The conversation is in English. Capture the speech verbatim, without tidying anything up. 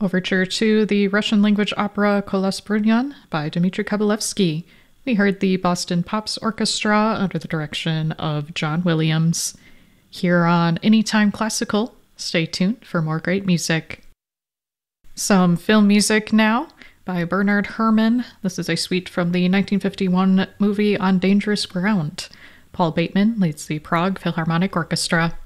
Overture to the Russian-language opera Kolos Brunyan by Dmitri Kabalevsky. We heard the Boston Pops Orchestra under the direction of John Williams. Here on Anytime Classical, stay tuned for more great music. Some film music now by Bernard Herrmann. This is a suite from the nineteen fifty-one movie On Dangerous Ground. Paul Bateman leads the Prague Philharmonic Orchestra.